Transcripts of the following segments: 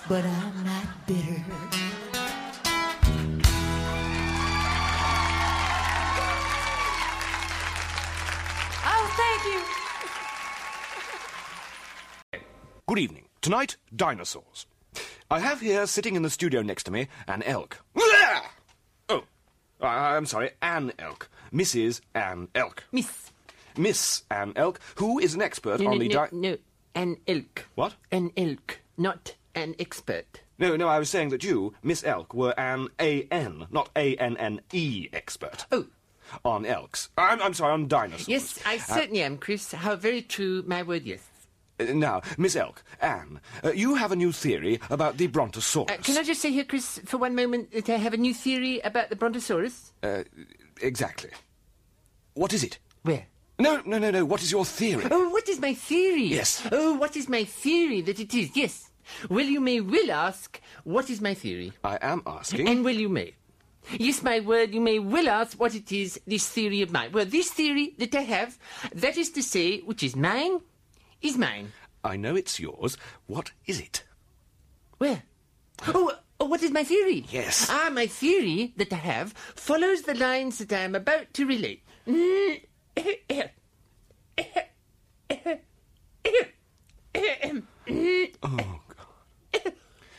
but I'm not bitter. Oh, thank you. Good evening. Tonight, dinosaurs. I have here, sitting in the studio next to me, an elk. Oh, I'm sorry, Anne Elk. Mrs. Anne Elk. Miss Anne Elk, who is an expert on the... No, an elk. What? An elk, not an expert. No, I was saying that you, Miss Elk, were an A-N, not A-N-N-E expert. Oh. On elks. I'm sorry, on dinosaurs. Yes, I certainly am, Chris. How very true, my word, yes. Now, Miss Elk, Anne, you have a new theory about the Brontosaurus. Can I just say here, Chris, for one moment, that I have a new theory about the Brontosaurus? Exactly. What is it? Where? No. What is your theory? Oh, what is my theory? Yes. Oh, what is my theory that it is? Yes. Well, you may will ask, what is my theory? I am asking. And well, you may. Yes, my word, you may will ask what it is, this theory of mine. Well, this theory that I have, that is to say, which is mine, is mine. I know it's yours. What is it? Where? Oh, what is my theory? Yes. My theory that I have follows the lines that I am about to relate. Oh, God.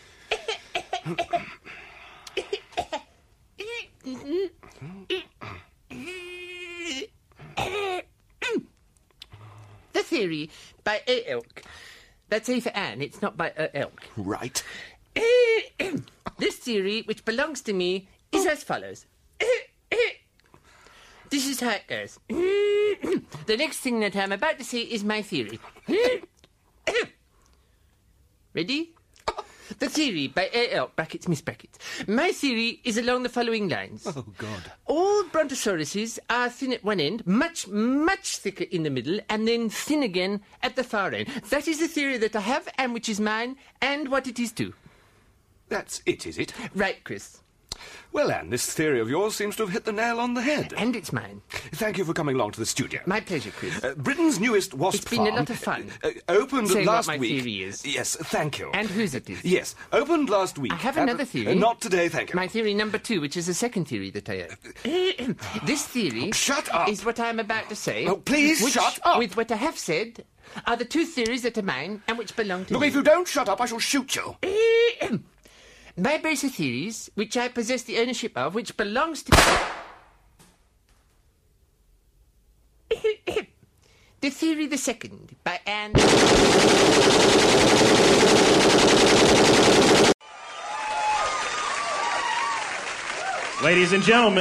The theory by A. Elk. That's A for Anne, it's not by A. Elk. Right. This theory, which belongs to me, is as follows. This is how it goes. The next thing that I'm about to say is my theory. Ready? The theory by A.L. brackets, Miss Brackets. My theory is along the following lines. Oh, God. All brontosauruses are thin at one end, much, much thicker in the middle, and then thin again at the far end. That is the theory that I have, and which is mine, and what it is too. That's it, is it? Right, Chris. Well, Anne, this theory of yours seems to have hit the nail on the head. And it's mine. Thank you for coming along to the studio. My pleasure, Chris. Britain's newest wasp It's been farm... a lot of fun. Opened Say last what my week... theory is. Yes, thank you. And whose it is. Yes, opened last week. I have another theory. Not today, thank you. My theory number 2, which is the second theory that I have. This theory... Shut up! ...is what I am about to say. Oh, please, which, shut up! With what I have said, are the two theories that are mine and which belong to Look, me. if you don't shut up, I shall shoot you. My base of theories, which I possess the ownership of, which belongs to... The theory the second, by Anne... Ladies and gentlemen,